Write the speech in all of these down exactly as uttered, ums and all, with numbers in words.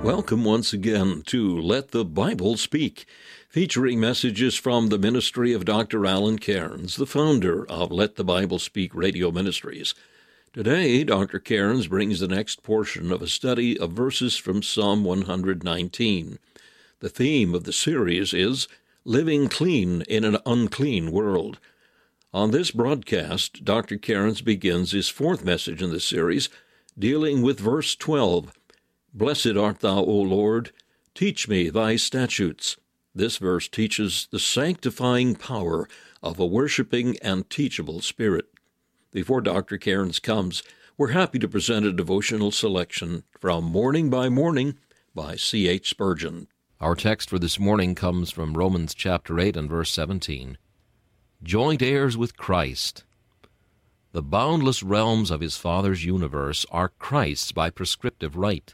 Welcome once again to Let the Bible Speak, featuring messages from the ministry of Doctor Alan Cairns, the founder of Let the Bible Speak Radio Ministries. Today, Doctor Cairns brings the next portion of a study of verses from Psalm one hundred nineteen. The theme of the series is Living Clean in an Unclean World. On this broadcast, Doctor Cairns begins his fourth message in the series, dealing with verse twelve. Blessed art thou, O Lord, teach me thy statutes. This verse teaches the sanctifying power of a worshiping and teachable spirit. Before Doctor Cairns comes, we're happy to present a devotional selection from Morning by Morning by C H Spurgeon. Our text for this morning comes from Romans chapter eight and verse seventeen. Joint heirs with Christ. The boundless realms of his Father's universe are Christ's by prescriptive right.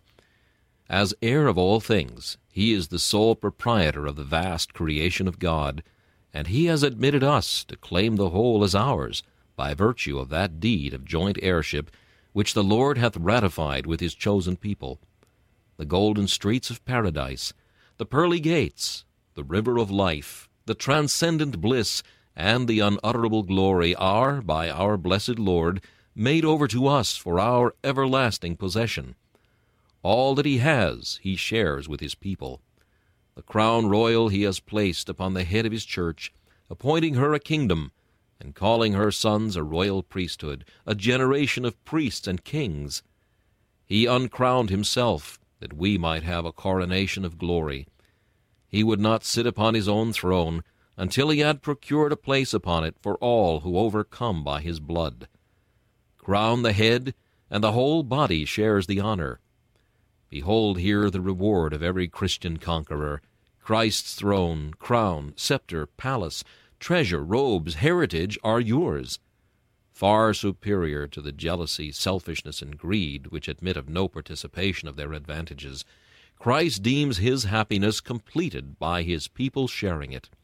As heir of all things, he is the sole proprietor of the vast creation of God, and he has admitted us to claim the whole as ours by virtue of that deed of joint heirship which the Lord hath ratified with his chosen people. The golden streets of paradise, the pearly gates, the river of life, the transcendent bliss, and the unutterable glory are, by our blessed Lord, made over to us for our everlasting possession. All that he has, he shares with his people. The crown royal he has placed upon the head of his church, appointing her a kingdom, and calling her sons a royal priesthood, a generation of priests and kings. He uncrowned himself, that we might have a coronation of glory. He would not sit upon his own throne until he had procured a place upon it for all who overcome by his blood. Crown the head, and the whole body shares the honor. Behold here the reward of every Christian conqueror. Christ's throne, crown, scepter, palace, treasure, robes, heritage are yours. Far superior to the jealousy, selfishness, and greed which admit of no participation of their advantages, Christ deems his happiness completed by his people sharing it.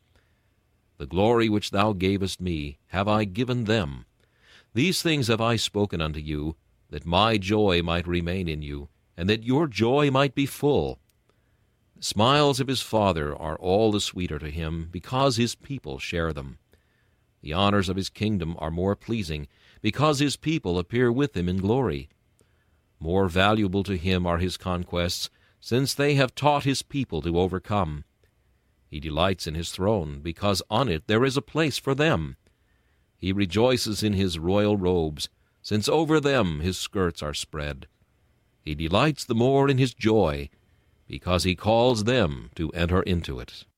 The glory which thou gavest me have I given them. These things have I spoken unto you, that my joy might remain in you, and that your joy might be full. The smiles of his Father are all the sweeter to him, because his people share them. The honors of his kingdom are more pleasing, because his people appear with him in glory. More valuable to him are his conquests, since they have taught his people to overcome. He delights in his throne, because on it there is a place for them. He rejoices in his royal robes, since over them his skirts are spread. He delights the more in his joy, because he calls them to enter into it.